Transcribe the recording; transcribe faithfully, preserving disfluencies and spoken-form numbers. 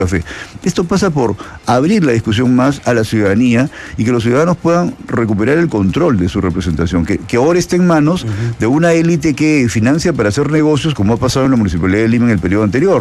café. Esto pasa por abrir la discusión más a la ciudadanía y que los ciudadanos puedan recuperar el control de su representación, que, que ahora esté en manos uh-huh. de una élite que financia para hacer negocios, como ha pasado en la Municipalidad de Lima en el periodo anterior.